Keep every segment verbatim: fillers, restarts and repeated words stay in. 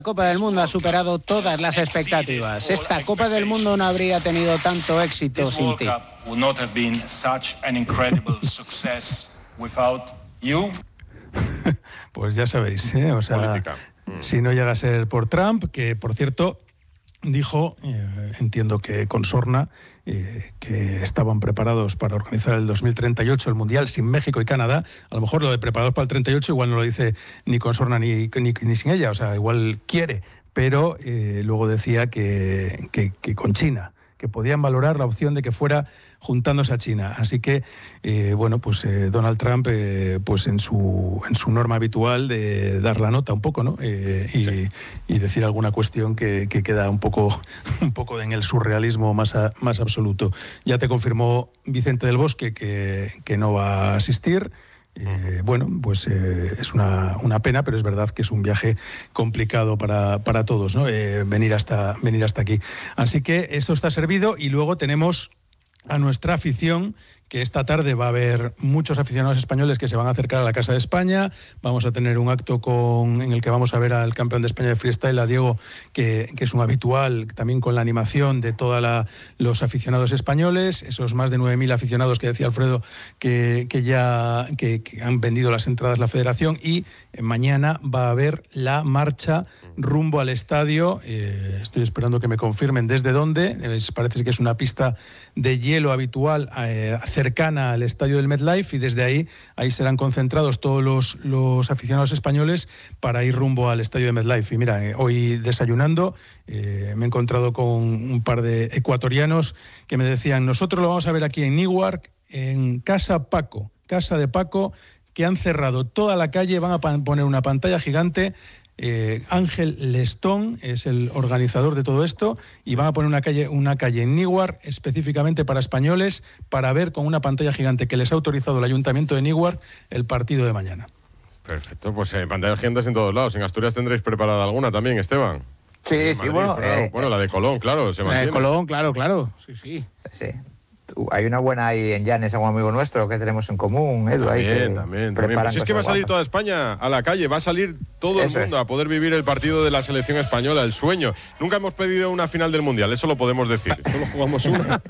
La Copa del Mundo ha superado todas las expectativas. Esta Copa del Mundo no habría tenido tanto éxito sin ti. Pues ya sabéis, ¿eh? O sea, política. Si no llega a ser por Trump, que por cierto dijo, eh, entiendo que con sorna, eh, que estaban preparados para organizar el dos mil treinta y ocho el Mundial sin México y Canadá. A lo mejor lo de preparados para el treinta y ocho igual no lo dice ni con sorna ni, ni, ni sin ella, o sea, igual quiere, pero eh, luego decía que, que, que con China, que podían valorar la opción de que fuera juntándose a China. Así que, eh, bueno, pues eh, Donald Trump, eh, pues en su en su norma habitual de dar la nota un poco, ¿no? Eh, y, sí. y decir alguna cuestión que, que queda un poco un poco en el surrealismo más, a, más absoluto. Ya te confirmó Vicente del Bosque que, que no va a asistir. Eh, bueno, pues eh, es una, una pena, pero es verdad que es un viaje complicado para, para todos, ¿no? Eh, venir hasta, venir hasta aquí. Así que esto está servido y luego tenemos a nuestra afición, que esta tarde va a haber muchos aficionados españoles que se van a acercar a la Casa de España. Vamos a tener un acto con, en el que vamos a ver al campeón de España de freestyle, a Diego, que, que es un habitual, también con la animación de todos los aficionados españoles, esos más de nueve mil aficionados que decía Alfredo que, que ya que, que han vendido las entradas la Federación, y mañana va a haber la marcha rumbo al estadio. Eh, estoy esperando que me confirmen desde dónde. Eh, parece que es una pista de hielo habitual eh, cercana al estadio del MetLife, y desde ahí ahí serán concentrados todos los, los aficionados españoles para ir rumbo al estadio de MetLife. Y mira, eh, hoy desayunando eh, me he encontrado con un par de ecuatorianos que me decían: nosotros lo vamos a ver aquí en Newark, en Casa Paco, Casa de Paco, que han cerrado toda la calle, van a poner una pantalla gigante. Eh, Ángel Lestón es el organizador de todo esto, y van a poner una calle, una calle en Newark específicamente para españoles, para ver con una pantalla gigante que les ha autorizado el Ayuntamiento de Newark el partido de mañana. Perfecto, pues eh, pantallas gigantes en todos lados. En Asturias tendréis preparada alguna también, Esteban. Sí, sí, bueno. Claro. Eh, bueno, la de Colón, claro. Se la de Colón, claro, claro. Sí, sí. Sí. Hay una buena ahí en Llanes, algún amigo nuestro que tenemos en común, Edu. También, ahí que también, también. Pues es que va a salir toda España a la calle, va a salir todo eso el mundo es. a poder vivir el partido de la selección española, el sueño. Nunca hemos pedido una final del Mundial, eso lo podemos decir. Solo jugamos una.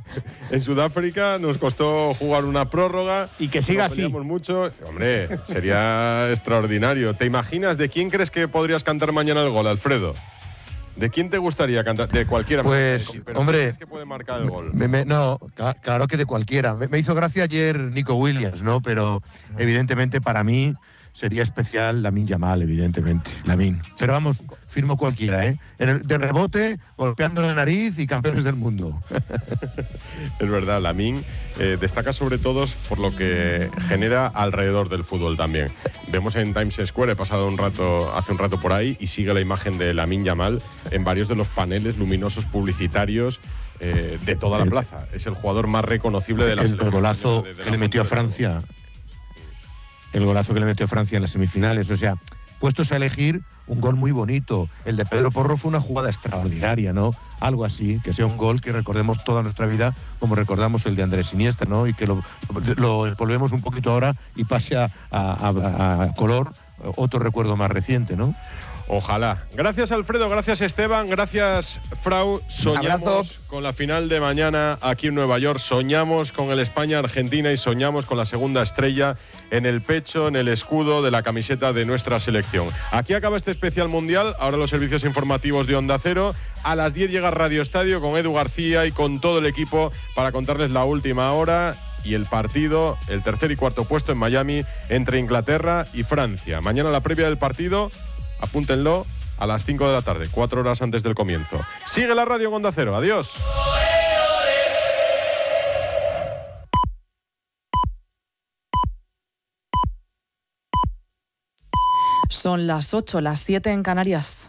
En Sudáfrica nos costó jugar una prórroga. Y que siga así. Mucho. Hombre, sería extraordinario. ¿Te imaginas de quién crees que podrías cantar mañana el gol, Alfredo? ¿De quién te gustaría cantar? De cualquiera. Pues, pero hombre, es que puede marcar el gol. Me, me, no, claro que de cualquiera. Me, me hizo gracia ayer Nico Williams, ¿no? Pero evidentemente para mí sería especial Lamine Yamal, evidentemente. Lamine. Pero vamos, firmo cualquiera, ¿eh? En el, de rebote, golpeando la nariz y campeones del mundo. Es verdad, Lamine eh, destaca sobre todo por lo que genera alrededor del fútbol también. Vemos en Times Square, he pasado un rato, hace un rato por ahí, y sigue la imagen de Lamine Yamal en varios de los paneles luminosos publicitarios eh, de toda la el, plaza. Es el jugador más reconocible de la selección. El golazo de, de que le metió a Francia. El golazo que le metió a Francia en las semifinales. O sea, puestos a elegir, un gol muy bonito. El de Pedro Porro fue una jugada extraordinaria, ¿no? Algo así, que sea un gol que recordemos toda nuestra vida, como recordamos el de Andrés Iniesta, ¿no? Y que lo, lo volvemos un poquito ahora y pase a, a, a, a color otro recuerdo más reciente, ¿no? Ojalá. Gracias, Alfredo, gracias, Esteban, gracias, Frau. Soñamos Abrazos. con la final de mañana aquí en Nueva York, soñamos con el España-Argentina y soñamos con la segunda estrella en el pecho, en el escudo de la camiseta de nuestra selección. Aquí acaba este especial mundial, ahora los servicios informativos de Onda Cero. A las diez llega Radio Estadio con Edu García y con todo el equipo para contarles la última hora y el partido, el tercer y cuarto puesto en Miami entre Inglaterra y Francia. Mañana la previa del partido, apúntenlo, a las cinco de la tarde, cuatro horas antes del comienzo. Sigue la radio en Onda Cero. Adiós. Son las ocho, las siete en Canarias.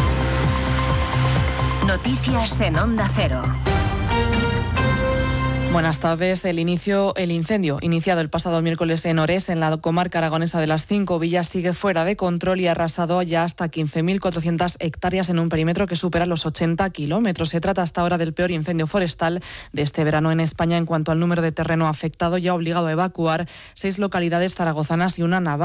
Noticias en Onda Cero. Buenas tardes. El inicio, el incendio iniciado el pasado miércoles en Orés, en la comarca aragonesa de las Cinco Villas, sigue fuera de control y ha arrasado ya hasta quince mil cuatrocientas hectáreas en un perímetro que supera los ochenta kilómetros. Se trata hasta ahora del peor incendio forestal de este verano en España en cuanto al número de terreno afectado, ya ha obligado a evacuar seis localidades zaragozanas y una navarra.